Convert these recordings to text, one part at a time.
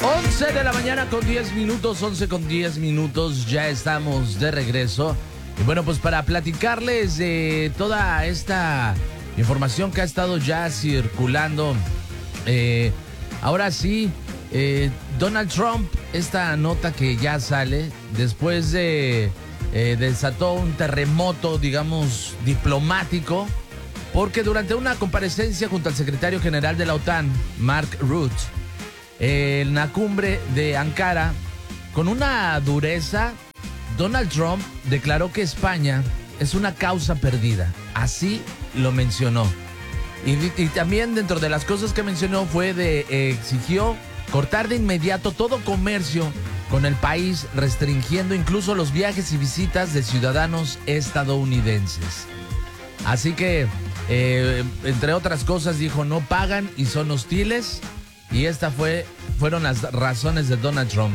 11 de la mañana con 10 minutos, 11 con 10 minutos, ya estamos de regreso. Y bueno, pues para platicarles de toda esta información que ha estado ya circulando, ahora sí, Donald Trump, esta nota que ya sale después de desató un terremoto, digamos, diplomático, porque durante una comparecencia junto al secretario general de la OTAN, Mark Rutte, en la cumbre de Ankara, con una dureza, Donald Trump declaró que España es una causa perdida. Así lo mencionó. Y también dentro de las cosas que mencionó fue exigió cortar de inmediato todo comercio con el país, restringiendo incluso los viajes y visitas de ciudadanos estadounidenses. Así que, entre otras cosas, dijo, no pagan y son hostiles. Y estas fueron las razones de Donald Trump.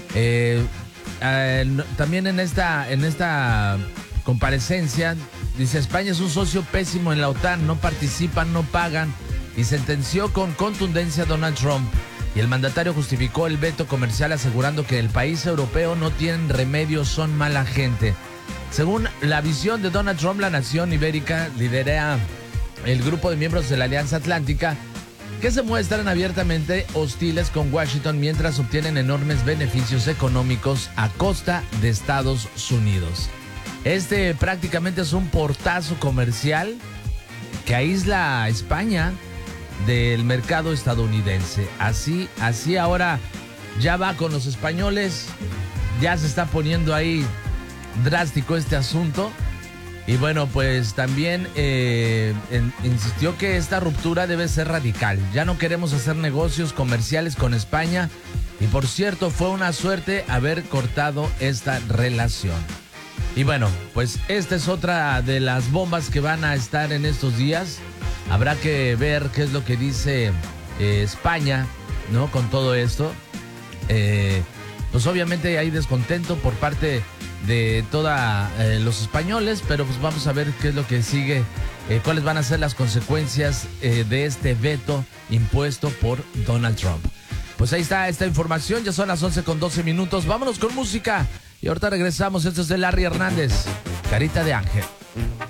También en esta comparecencia, dice, España es un socio pésimo en la OTAN, no participan, no pagan, y sentenció con contundencia a Donald Trump. Y el mandatario justificó el veto comercial asegurando que el país europeo no tiene remedio, son mala gente. Según la visión de Donald Trump, la nación ibérica lidera el grupo de miembros de la Alianza Atlántica que se muestran abiertamente hostiles con Washington mientras obtienen enormes beneficios económicos a costa de Estados Unidos. Este prácticamente es un portazo comercial que aísla a España del mercado estadounidense. Así ahora ya va con los españoles, ya se está poniendo ahí drástico este asunto. Y bueno, pues también insistió que esta ruptura debe ser radical. Ya no queremos hacer negocios comerciales con España. Y por cierto, fue una suerte haber cortado esta relación. Y bueno, pues esta es otra de las bombas que van a estar en estos días. Habrá que ver qué es lo que dice España, ¿no? Con todo esto. Pues obviamente hay descontento por parte de todos los españoles, pero pues vamos a ver qué es lo que sigue, cuáles van a ser las consecuencias de este veto impuesto por Donald Trump. Pues ahí está esta información, ya son las 11 con 12 minutos, vámonos con música y ahorita regresamos. Esto es de Larry Hernández, Carita de Ángel.